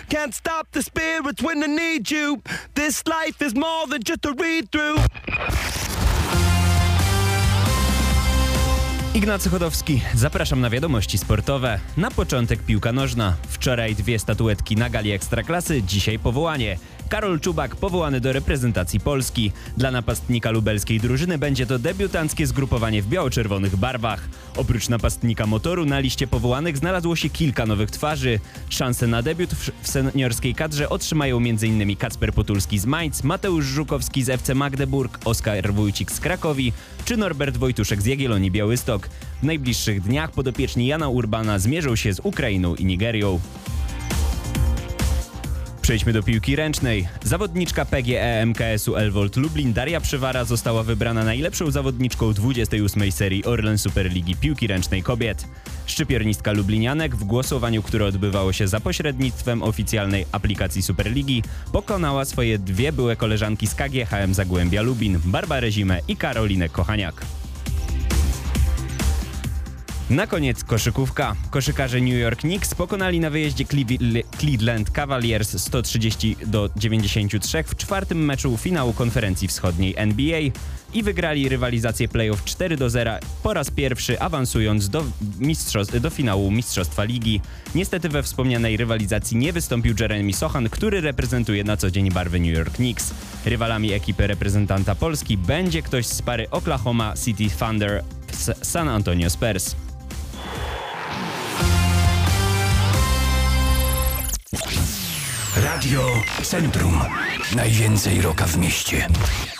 Can't stop the spirits when I need you. This life is more than just a read-through. Ignacy Chodowski, zapraszam na wiadomości sportowe. Na początek piłka nożna. Wczoraj 2 statuetki na gali Ekstraklasy, dzisiaj powołanie. Karol Czubak powołany do reprezentacji Polski. Dla napastnika lubelskiej drużyny będzie to debiutanckie zgrupowanie w biało-czerwonych barwach. Oprócz napastnika Motoru na liście powołanych znalazło się kilka nowych twarzy. Szansę na debiut w seniorskiej kadrze otrzymają m.in. Kacper Potulski z Mainz, Mateusz Żukowski z FC Magdeburg, Oskar Wójcik z Krakowi czy Norbert Wojtuszek z Jagiellonii Białystok. W najbliższych dniach podopieczni Jana Urbana zmierzą się z Ukrainą i Nigerią. Przejdźmy do piłki ręcznej. Zawodniczka PGE MKS-u Elwold Lublin Daria Przywara została wybrana najlepszą zawodniczką 28. serii Orlen Superligi Piłki Ręcznej Kobiet. Szczypiernistka lublinianek w głosowaniu, które odbywało się za pośrednictwem oficjalnej aplikacji Superligi, pokonała swoje 2 byłe koleżanki z KGHM Zagłębia Lubin, Barbarę Zimę i Karolinę Kochaniak. Na koniec koszykówka. Koszykarze New York Knicks pokonali na wyjeździe Cleveland Cavaliers 130-93 w 4. meczu finału konferencji wschodniej NBA i wygrali rywalizację playoff 4-0, po raz pierwszy awansując do finału Mistrzostwa Ligi. Niestety we wspomnianej rywalizacji nie wystąpił Jeremy Sochan, który reprezentuje na co dzień barwy New York Knicks. Rywalami ekipy reprezentanta Polski będzie ktoś z pary Oklahoma City Thunder San Antonio Spurs. Radio Centrum. Najwięcej rocka w mieście.